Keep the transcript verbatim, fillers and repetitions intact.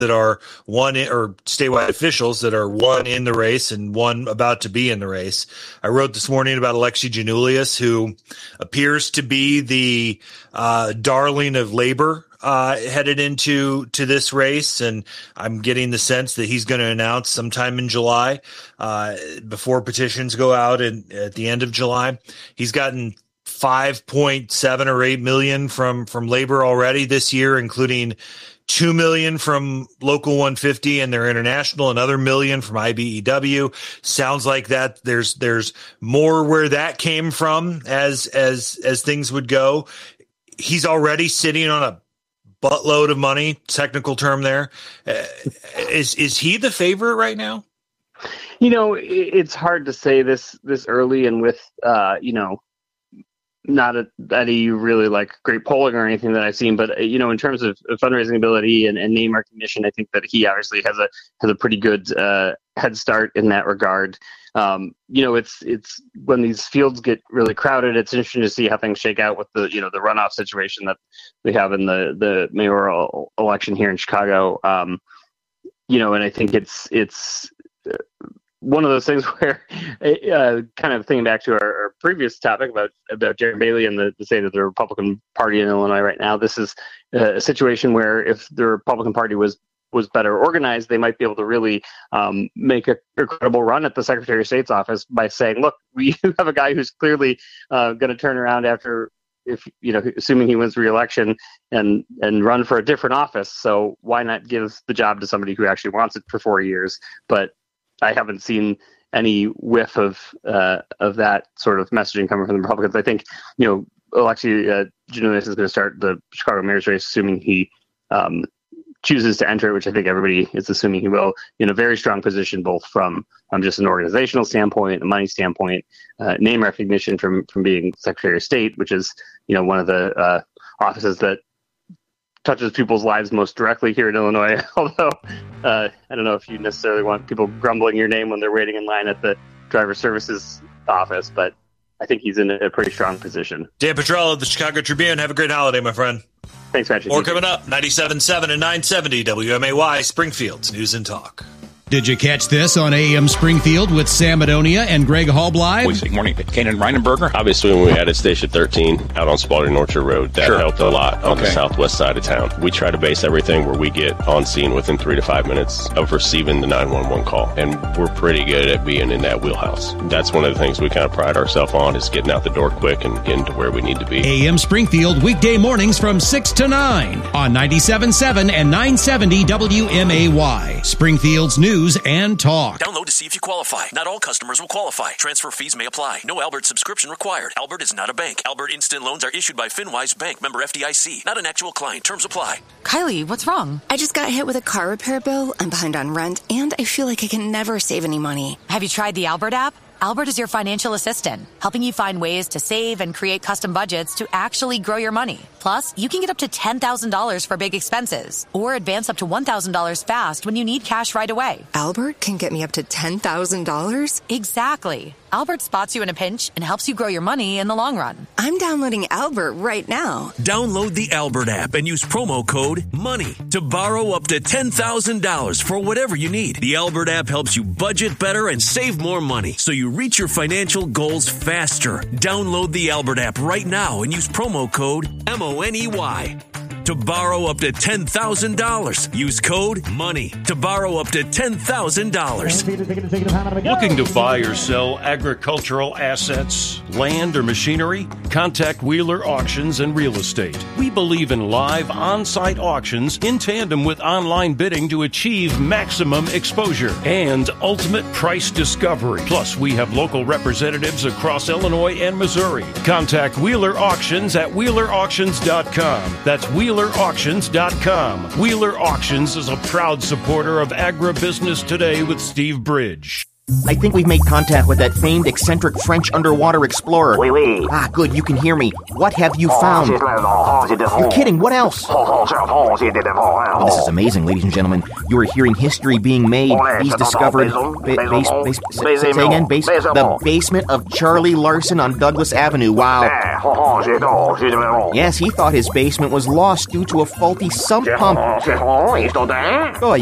that are one in, or statewide officials that are one in the race and one about to be in the race. I wrote this morning about Alexi Giannoulias, who appears to be the uh, darling of labor uh, headed into to this race. And I'm getting the sense that he's going to announce sometime in July, uh, before petitions go out in, at the end of July. He's gotten five point seven or eight million from, from labor already this year, including two million from Local one fifty and their international, another million from I B E W. Sounds like that there's, there's more where that came from as, as, as things would go. He's already sitting on a buttload of money, technical term there. Uh, is, is he the favorite right now? You know, it's hard to say this, this early and with, uh, you know, not a, any really like great polling or anything that I've seen, but you know, in terms of, of fundraising ability and, and name recognition, I think that he obviously has a has a pretty good uh, head start in that regard. Um, you know, it's it's when these fields get really crowded, it's interesting to see how things shake out with the you know the runoff situation that we have in the the mayoral election here in Chicago. Um, you know, and I think it's it's. Uh, one of those things where, uh, kind of thinking back to our, our previous topic about, about Jerry Bailey and the, the state of the Republican Party in Illinois right now, this is a situation where if the Republican Party was was better organized, they might be able to really um, make a, a credible run at the Secretary of State's office by saying, look, we have a guy who's clearly uh, going to turn around after, if you know, assuming he wins re-election and and run for a different office. So why not give the job to somebody who actually wants it for four years? But I haven't seen any whiff of uh, of that sort of messaging coming from the Republicans. I think, you know, Alexi uh, Giannoulias is going to start the Chicago mayor's race, assuming he um, chooses to enter, which I think everybody is assuming he will, in a very strong position, both from um, just an organizational standpoint, a money standpoint, uh, name recognition from from being Secretary of State, which is, you know, one of the uh, offices that touches people's lives most directly here in Illinois. Although uh, I don't know if you necessarily want people grumbling your name when they're waiting in line at the driver services office, but I think he's in a pretty strong position. Dan Petrella of the Chicago Tribune. Have a great holiday, my friend. Thanks, Patrick. More coming up, ninety-seven point seven and nine seventy W M A Y, Springfield's News and Talk. Did you catch this on A M Springfield with Sam Madonia and Greg Hallbly? Good morning. Kanan Reinenberger. Obviously, when we added Station thirteen out on Spalding Orchard Road, that sure. helped a lot okay. on the southwest side of town. We try to base everything where we get on scene within three to five minutes of receiving the nine one one call, and we're pretty good at being in that wheelhouse. That's one of the things we kind of pride ourselves on, is getting out the door quick and getting to where we need to be. A M Springfield, weekday mornings from six to nine on ninety-seven point seven and nine seventy W M A Y, Springfield's News and Talk. Download to see if you qualify. Not all customers will qualify. Transfer fees may apply. No Albert subscription required. Albert is not a bank. Albert Instant Loans are issued by FinWise Bank, member F D I C. Not an actual client. Terms apply. Kylie, what's wrong? I just got hit with a car repair bill. I'm behind on rent, and I feel like I can never save any money. Have you tried the Albert app? Albert is your financial assistant, helping you find ways to save and create custom budgets to actually grow your money. Plus, you can get up to ten thousand dollars for big expenses or advance up to one thousand dollars fast when you need cash right away. Albert can get me up to ten thousand dollars? Exactly. Albert spots you in a pinch and helps you grow your money in the long run. I'm downloading Albert right now. Download the Albert app and use promo code MONEY to borrow up to ten thousand dollars for whatever you need. The Albert app helps you budget better and save more money, so you reach your financial goals faster. Download the Albert app right now and use promo code M O N E Y to borrow up to ten thousand dollars. Use code MONEY to borrow up to ten thousand dollars. Looking to buy or sell agricultural assets, land, or machinery? Contact Wheeler Auctions and Real Estate. We believe in live on-site auctions in tandem with online bidding to achieve maximum exposure and ultimate price discovery. Plus, we have local representatives across Illinois and Missouri. Contact Wheeler Auctions at wheeler auctions dot com. That's wheeler auctions dot com. Wheeler Auctions is a proud supporter of Agribusiness Today with Steve Bridge. I think we've made contact with that famed eccentric French underwater explorer. Oui, oui. Ah, good, you can hear me. What have you found? You're kidding, what else? Oh, this is amazing, ladies and gentlemen. You are hearing history being made. He's discovered... Ba- base, base, say, say again, base, the basement of Charlie Larson on Douglas Avenue. Wow. Yes, he thought his basement was lost due to a faulty sump pump. Oh,